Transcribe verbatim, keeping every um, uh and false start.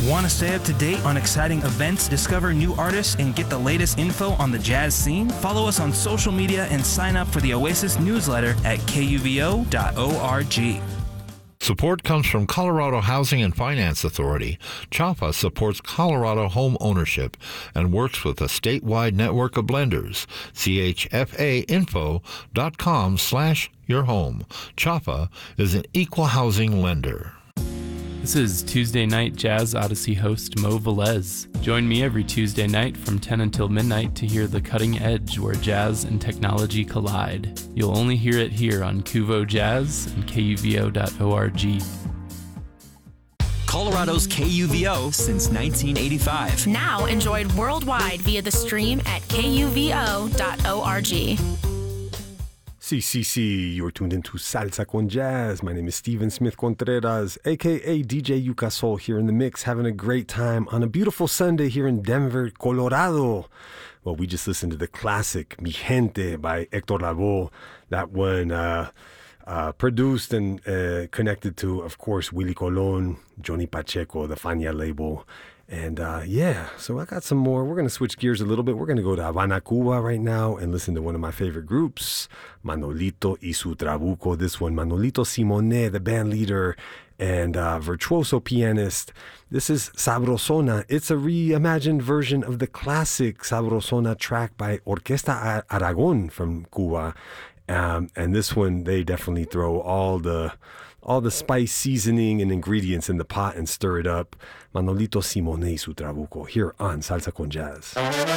Want to stay up to date on exciting events, discover new artists, and get the latest info on the jazz scene? Follow us on social media and sign up for the Oasis newsletter at K U V O dot org. Support comes from Colorado Housing and Finance Authority. CHAFA supports Colorado home ownership and works with a statewide network of lenders. C H F A info dot com slash your home. CHAFA is an equal housing lender. This is Tuesday Night Jazz Odyssey host Mo Velez. Join me every Tuesday night from ten until midnight to hear the cutting edge where jazz and technology collide. You'll only hear it here on Kuvo Jazz and K U V O dot org. Colorado's K U V O since nineteen eighty-five. Now enjoyed worldwide via the stream at K U V O dot org. C C C, you're tuned into Salsa con Jazz. My name is Steven Smith Contreras, a k a. D J Yuka Soul, here in the mix, having a great time on a beautiful Sunday here in Denver, Colorado. Well, we just listened to the classic Mi Gente by Hector Lavoe. That one uh, uh, produced and uh, connected to, of course, Willie Colon, Johnny Pacheco, the Fania label. And uh, yeah, so I got some more. We're going to switch gears a little bit. We're going to go to Havana, Cuba right now and listen to one of my favorite groups, Manolito y su Trabuco. This one, Manolito Simone, the band leader and uh, virtuoso pianist. This is Sabrosona. It's a reimagined version of the classic Sabrosona track by Orquesta Aragon from Cuba. Um, and this one, they definitely throw all the all the spice, seasoning, and ingredients in the pot and stir it up. Manolito Simone y su Trabuco here on Salsa con Jazz.